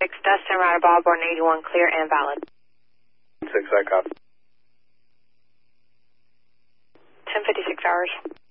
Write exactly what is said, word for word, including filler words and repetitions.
six, Dustin, Ryder Ball, born eighty-one, clear and valid. six, I copy. ten fifty-six hours.